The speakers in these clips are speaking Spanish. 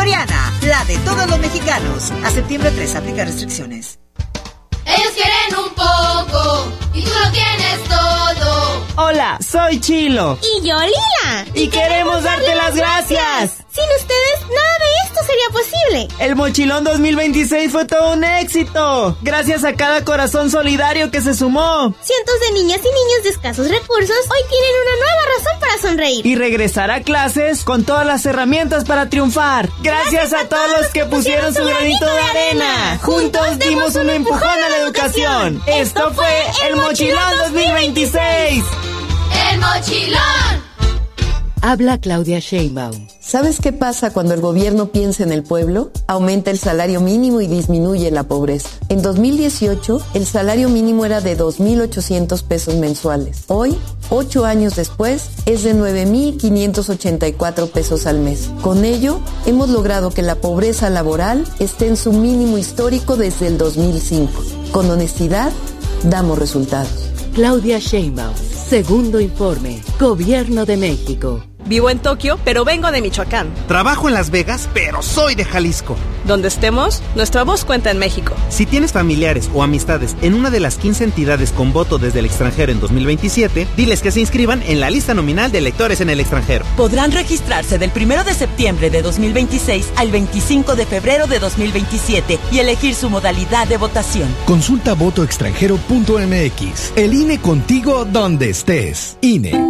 Soriana, la de todos los mexicanos. A septiembre 3, aplica restricciones. Ellos quieren un poco y tú lo tienes todo. Hola, soy Chilo. Y yo Lila. Y queremos darte las gracias. Sin ustedes, nada de esto sería posible. El Mochilón 2026 fue todo un éxito. Gracias a cada corazón solidario que se sumó. Cientos de niñas y niños de escasos recursos hoy tienen una nueva razón para sonreír. Y regresar a clases con todas las herramientas para triunfar. Gracias a todos los que pusieron su granito de arena. Juntos dimos un empujón a la educación. Esto fue el Mochilón 2026. ¡El Mochilón! Habla Claudia Sheinbaum. ¿Sabes qué pasa cuando el gobierno piensa en el pueblo? Aumenta el salario mínimo y disminuye la pobreza. En 2018, el salario mínimo era de 2,800 pesos mensuales. Hoy, 8 años después, es de 9,584 pesos al mes. Con ello, hemos logrado que la pobreza laboral esté en su mínimo histórico desde el 2005. Con honestidad, damos resultados. Claudia Sheinbaum. Segundo informe. Gobierno de México. Vivo en Tokio, pero vengo de Michoacán. Trabajo en Las Vegas, pero soy de Jalisco. Donde estemos, nuestra voz cuenta en México. Si tienes familiares o amistades en una de las 15 entidades con voto desde el extranjero en 2027, diles que se inscriban en la lista nominal de electores en el extranjero. Podrán registrarse del 1 de septiembre de 2026 al 25 de febrero de 2027 y elegir su modalidad de votación. Consulta votoextranjero.mx. El INE contigo donde estés. INE.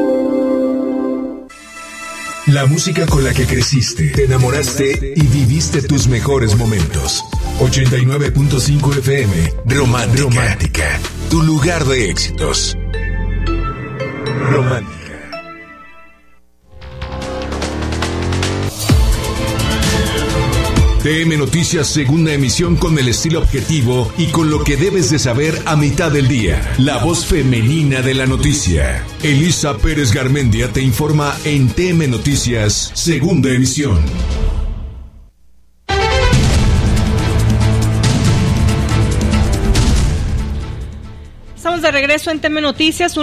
La música con la que creciste, te enamoraste y viviste tus mejores momentos. 89.5 FM, Romántica. Tu lugar de éxitos. Romántica. TM Noticias, segunda emisión, con el estilo objetivo y con lo que debes de saber a mitad del día. La voz femenina de la noticia. Elisa Pérez Garmendia te informa en TM Noticias, segunda emisión. Estamos de regreso en TM Noticias,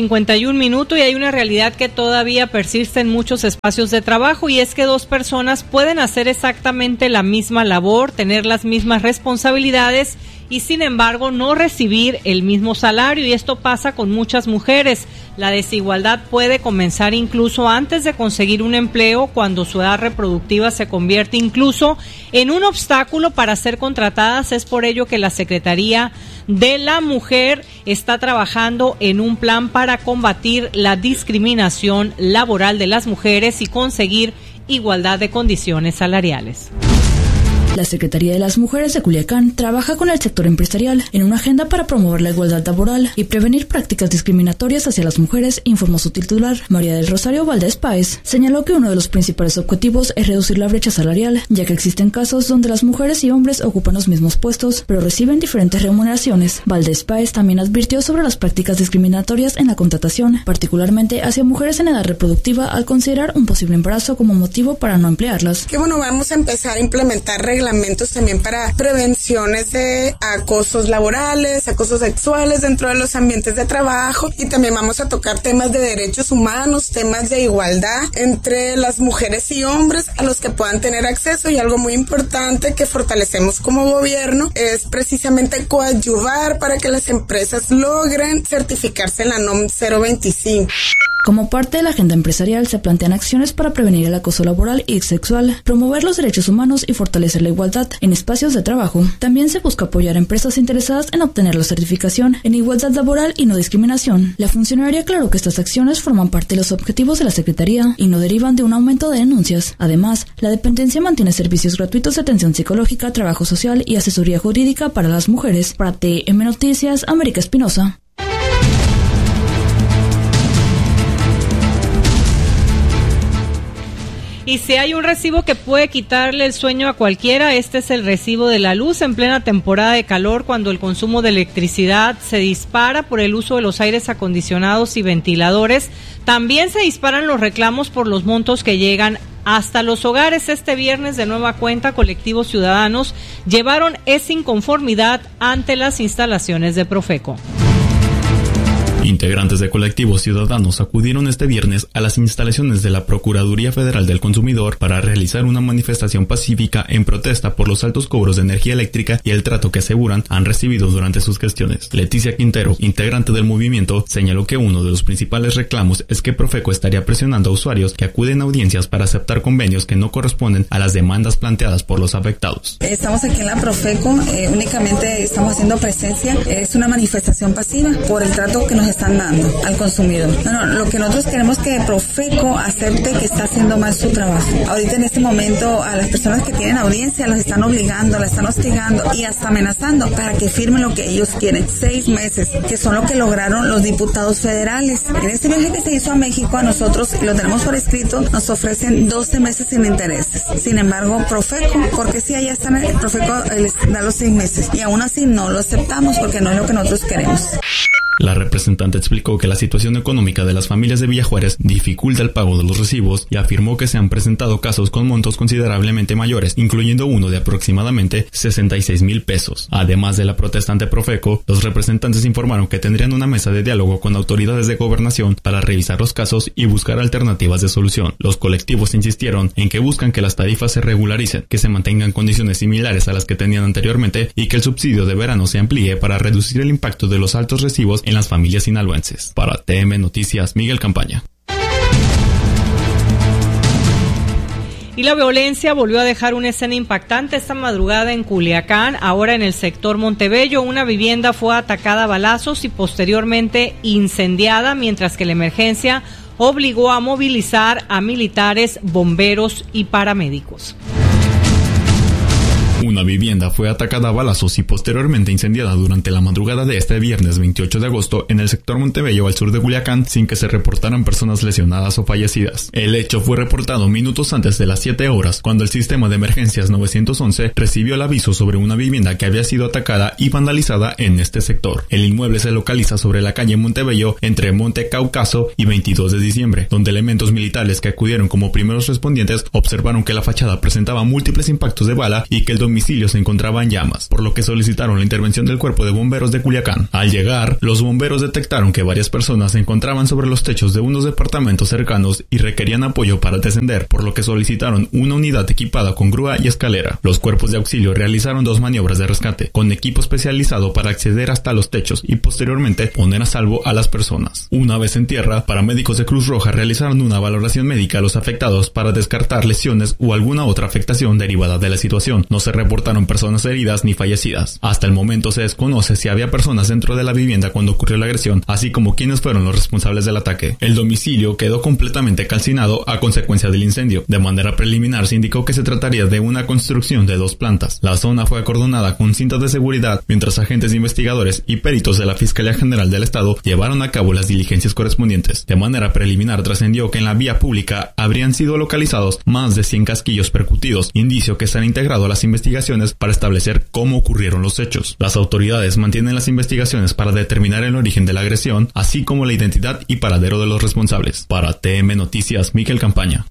1:51 y hay una realidad que todavía persiste en muchos espacios de trabajo, y es que dos personas pueden hacer exactamente la misma labor, tener las mismas responsabilidades y sin embargo no recibir el mismo salario, y esto pasa con muchas mujeres. La desigualdad puede comenzar incluso antes de conseguir un empleo, cuando su edad reproductiva se convierte incluso en un obstáculo para ser contratadas. Es por ello que la Secretaría de la Mujer está trabajando en un plan para combatir la discriminación laboral de las mujeres y conseguir igualdad de condiciones salariales. La Secretaría de las Mujeres de Culiacán trabaja con el sector empresarial en una agenda para promover la igualdad laboral y prevenir prácticas discriminatorias hacia las mujeres, informó su titular. María del Rosario Valdés Páez señaló que uno de los principales objetivos es reducir la brecha salarial, ya que existen casos donde las mujeres y hombres ocupan los mismos puestos, pero reciben diferentes remuneraciones. Valdés Páez también advirtió sobre las prácticas discriminatorias en la contratación, particularmente hacia mujeres en edad reproductiva, al considerar un posible embarazo como motivo para no emplearlas. Que bueno, vamos a empezar a implementar reglamentos también para prevenciones de acosos laborales, acosos sexuales dentro de los ambientes de trabajo, y también vamos a tocar temas de derechos humanos, temas de igualdad entre las mujeres y hombres a los que puedan tener acceso. Y algo muy importante que fortalecemos como gobierno es precisamente coadyuvar para que las empresas logren certificarse en la NOM 025. Como parte de la agenda empresarial se plantean acciones para prevenir el acoso laboral y sexual, promover los derechos humanos y fortalecer la igualdad en espacios de trabajo. También se busca apoyar a empresas interesadas en obtener la certificación en igualdad laboral y no discriminación. La funcionaria aclaró que estas acciones forman parte de los objetivos de la Secretaría y no derivan de un aumento de denuncias. Además, la dependencia mantiene servicios gratuitos de atención psicológica, trabajo social y asesoría jurídica para las mujeres. Para TM Noticias, América Espinosa. Y si hay un recibo que puede quitarle el sueño a cualquiera, este es el recibo de la luz en plena temporada de calor, cuando el consumo de electricidad se dispara por el uso de los aires acondicionados y ventiladores. También se disparan los reclamos por los montos que llegan hasta los hogares. Este viernes, de nueva cuenta, colectivos ciudadanos llevaron esa inconformidad ante las instalaciones de Profeco. Integrantes de colectivos ciudadanos acudieron este viernes a las instalaciones de la Procuraduría Federal del Consumidor para realizar una manifestación pacífica en protesta por los altos cobros de energía eléctrica y el trato que aseguran han recibido durante sus gestiones. Leticia Quintero, integrante del movimiento, señaló que uno de los principales reclamos es que Profeco estaría presionando a usuarios que acuden a audiencias para aceptar convenios que no corresponden a las demandas planteadas por los afectados. Estamos aquí en la Profeco, únicamente estamos haciendo presencia, es una manifestación pasiva por el trato que nos están dando al consumidor. Lo que nosotros queremos es que Profeco acepte que está haciendo mal su trabajo. Ahorita en este momento a las personas que tienen audiencia las están obligando, las están hostigando y hasta amenazando para que firmen lo que ellos quieren. 6 meses, que son lo que lograron los diputados federales. En este viaje que se hizo a México, a nosotros, y lo tenemos por escrito, nos ofrecen 12 meses sin intereses. Sin embargo, Profeco, porque si allá están, Profeco les da los 6 meses y aún así no lo aceptamos porque no es lo que nosotros queremos. La representante explicó que la situación económica de las familias de Villa Juárez dificulta el pago de los recibos y afirmó que se han presentado casos con montos considerablemente mayores, incluyendo uno de aproximadamente 66,000 pesos. Además de la protesta ante Profeco, los representantes informaron que tendrían una mesa de diálogo con autoridades de gobernación para revisar los casos y buscar alternativas de solución. Los colectivos insistieron en que buscan que las tarifas se regularicen, que se mantengan condiciones similares a las que tenían anteriormente y que el subsidio de verano se amplíe para reducir el impacto de los altos recibos en las familias sinaloenses. Para TM Noticias, Miguel Campaña. Y la violencia volvió a dejar una escena impactante esta madrugada en Culiacán. Ahora en el sector Montebello, una vivienda fue atacada a balazos y posteriormente incendiada, mientras que la emergencia obligó a movilizar a militares, bomberos y paramédicos. Una vivienda fue atacada a balazos y posteriormente incendiada durante la madrugada de este viernes 28 de agosto en el sector Montebello al sur de Culiacán sin que se reportaran personas lesionadas o fallecidas. El hecho fue reportado minutos antes de las 7 horas cuando el sistema de emergencias 911 recibió el aviso sobre una vivienda que había sido atacada y vandalizada en este sector. El inmueble se localiza sobre la calle Montebello entre Monte Cáucaso y 22 de diciembre, donde elementos militares que acudieron como primeros respondientes observaron que la fachada presentaba múltiples impactos de bala y que el domicilio se encontraba en llamas, por lo que solicitaron la intervención del Cuerpo de Bomberos de Culiacán. Al llegar, los bomberos detectaron que varias personas se encontraban sobre los techos de unos departamentos cercanos y requerían apoyo para descender, por lo que solicitaron una unidad equipada con grúa y escalera. Los cuerpos de auxilio realizaron 2 maniobras de rescate, con equipo especializado para acceder hasta los techos y posteriormente poner a salvo a las personas. Una vez en tierra, paramédicos de Cruz Roja realizaron una valoración médica a los afectados para descartar lesiones o alguna otra afectación derivada de la situación. No se reportaron personas heridas ni fallecidas. Hasta el momento se desconoce si había personas dentro de la vivienda cuando ocurrió la agresión, así como quiénes fueron los responsables del ataque. El domicilio quedó completamente calcinado a consecuencia del incendio. De manera preliminar se indicó que se trataría de una construcción de 2 plantas. La zona fue acordonada con cintas de seguridad, mientras agentes investigadores y peritos de la Fiscalía General del Estado llevaron a cabo las diligencias correspondientes. De manera preliminar trascendió que en la vía pública habrían sido localizados más de 100 casquillos percutidos, indicio que se han integrado a las investigaciones para establecer cómo ocurrieron los hechos. Las autoridades mantienen las investigaciones para determinar el origen de la agresión, así como la identidad y paradero de los responsables. Para TM Noticias, Miguel Campaña.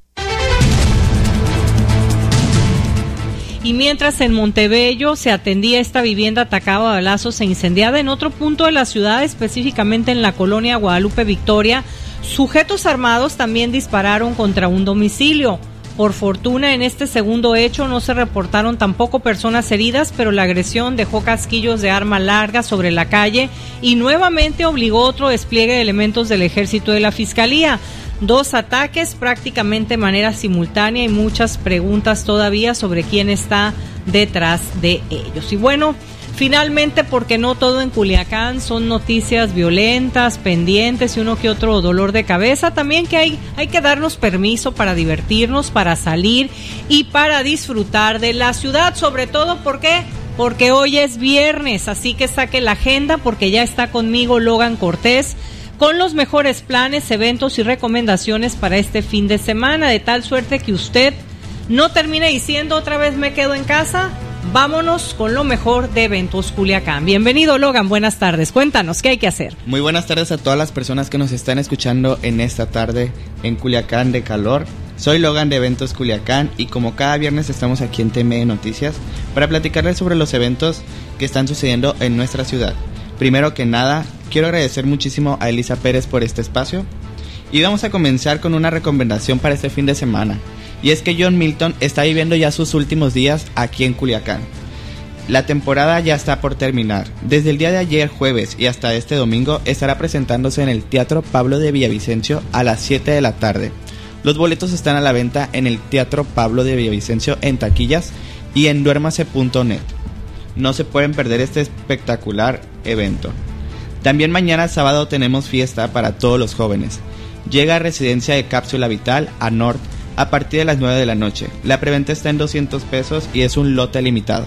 Y mientras en Montebello se atendía esta vivienda atacada a balazos e incendiada, en otro punto de la ciudad, específicamente en la colonia Guadalupe Victoria, sujetos armados también dispararon contra un domicilio. Por fortuna, en este segundo hecho no se reportaron tampoco personas heridas, pero la agresión dejó casquillos de arma larga sobre la calle y nuevamente obligó otro despliegue de elementos del Ejército y de la Fiscalía. 2 ataques prácticamente de manera simultánea y muchas preguntas todavía sobre quién está detrás de ellos. Y bueno, finalmente, porque no todo en Culiacán son noticias violentas, pendientes y uno que otro dolor de cabeza, también que hay que darnos permiso para divertirnos, para salir y para disfrutar de la ciudad, sobre todo porque hoy es viernes, así que saque la agenda porque ya está conmigo Logan Cortés con los mejores planes, eventos y recomendaciones para este fin de semana, de tal suerte que usted no termine diciendo otra vez me quedo en casa. Vámonos con lo mejor de Eventos Culiacán. Bienvenido, Logan, buenas tardes. Cuéntanos, ¿qué hay que hacer? Muy buenas tardes a todas las personas que nos están escuchando en esta tarde en Culiacán de calor. Soy Logan de Eventos Culiacán y como cada viernes estamos aquí en TM Noticias para platicarles sobre los eventos que están sucediendo en nuestra ciudad. Primero que nada, quiero agradecer muchísimo a Elisa Pérez por este espacio. Y vamos a comenzar con una recomendación para este fin de semana. Y es que John Milton está viviendo ya sus últimos días aquí en Culiacán. La temporada ya está por terminar. Desde el día de ayer jueves y hasta este domingo estará presentándose en el Teatro Pablo de Villavicencio a las 7 de la tarde. Los boletos están a la venta en el Teatro Pablo de Villavicencio en taquillas y en duérmase.net. No se pueden perder este espectacular evento. También mañana sábado tenemos fiesta para todos los jóvenes. Llega a Residencia de Cápsula Vital a North a partir de las 9 de la noche. La preventa está en 200 pesos y es un lote limitado.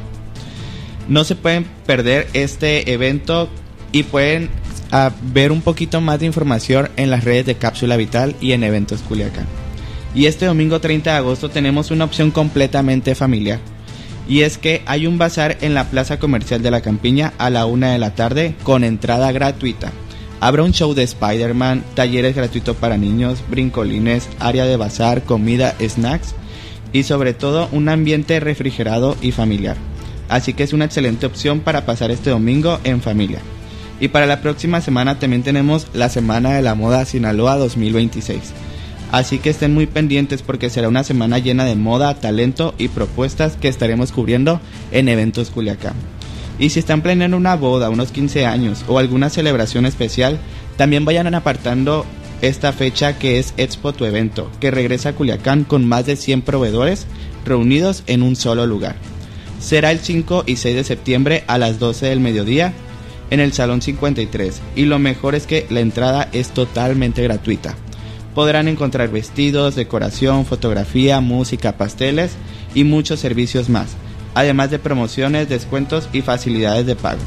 No se pueden perder este evento y pueden ver un poquito más de información en las redes de Cápsula Vital y en Eventos Culiacán. Y este domingo 30 de agosto tenemos una opción completamente familiar. Y es que hay un bazar en la Plaza Comercial de la Campiña a la 1 de la tarde con entrada gratuita. Habrá un show de Spider-Man, talleres gratuitos para niños, brincolines, área de bazar, comida, snacks y sobre todo un ambiente refrigerado y familiar. Así que es una excelente opción para pasar este domingo en familia. Y para la próxima semana también tenemos la Semana de la Moda Sinaloa 2026. Así que estén muy pendientes porque será una semana llena de moda, talento y propuestas que estaremos cubriendo en Eventos Culiacán. Y si están planeando una boda, unos 15 años o alguna celebración especial, también vayan apartando esta fecha que es Expo Tu Evento, que regresa a Culiacán con más de 100 proveedores reunidos en un solo lugar. Será el 5 y 6 de septiembre a las 12 del mediodía en el Salón 53 y lo mejor es que la entrada es totalmente gratuita. Podrán encontrar vestidos, decoración, fotografía, música, pasteles y muchos servicios más, además de promociones, descuentos y facilidades de pago.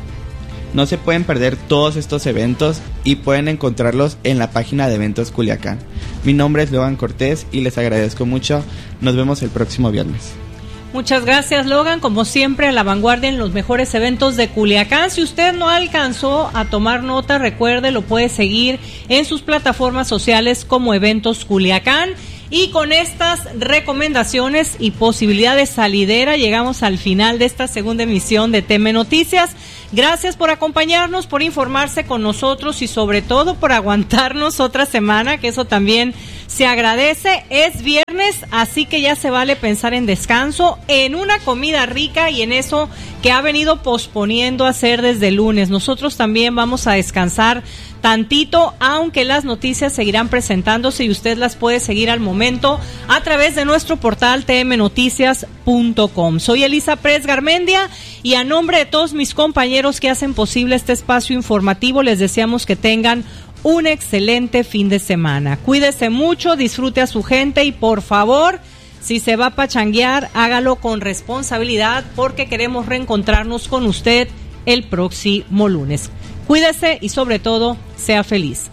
No se pueden perder todos estos eventos y pueden encontrarlos en la página de Eventos Culiacán. Mi nombre es Logan Cortés y les agradezco mucho. Nos vemos el próximo viernes. Muchas gracias, Logan. Como siempre, a la vanguardia en los mejores eventos de Culiacán. Si usted no alcanzó a tomar nota, recuerde, lo puede seguir en sus plataformas sociales como Eventos Culiacán. Y con estas recomendaciones y posibilidades salidera, llegamos al final de esta segunda emisión de TM Noticias. Gracias por acompañarnos, por informarse con nosotros y sobre todo por aguantarnos otra semana, que eso también se agradece. Es viernes, así que ya se vale pensar en descanso, en una comida rica y en eso que ha venido posponiendo hacer desde el lunes. Nosotros también vamos a descansar tantito, aunque las noticias seguirán presentándose y usted las puede seguir al momento a través de nuestro portal tmnoticias.com. Soy Elisa Pérez Garmendia y a nombre de todos mis compañeros que hacen posible este espacio informativo les deseamos que tengan un excelente fin de semana. Cuídese mucho, disfrute a su gente y por favor, si se va a pachanguear, hágalo con responsabilidad porque queremos reencontrarnos con usted el próximo lunes. Cuídese y sobre todo, sea feliz.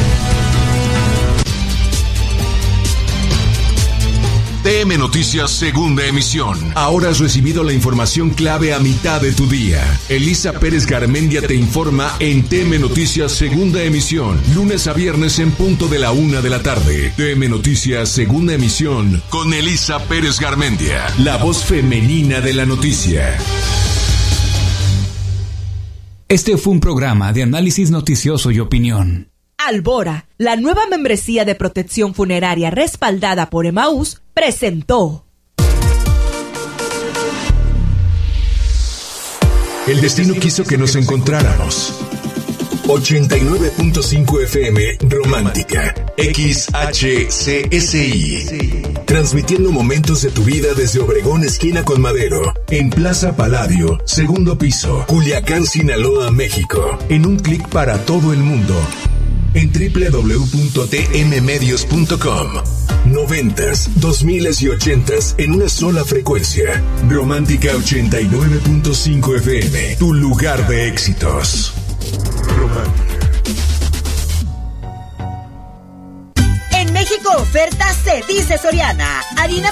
TM Noticias segunda emisión. Ahora has recibido la información clave a mitad de tu día. Elisa Pérez Garmendia te informa en TM Noticias segunda emisión. Lunes a viernes en punto de la 1 de la tarde. TM Noticias segunda emisión con Elisa Pérez Garmendia, la voz femenina de la noticia. Este fue un programa de análisis noticioso y opinión. Albora, la nueva membresía de protección funeraria respaldada por Emaús, presentó. El destino quiso que nos encontráramos. 89.5 FM Romántica XHCSI, transmitiendo momentos de tu vida desde Obregón esquina con Madero, en Plaza Palladio, segundo piso, Culiacán, Sinaloa, México, en un clic para todo el mundo, en www.tmmedios.com. 90s, 2000s y 80s en una sola frecuencia. Romántica 89.5 FM, tu lugar de éxitos. En México oferta se dice Soriana. Harina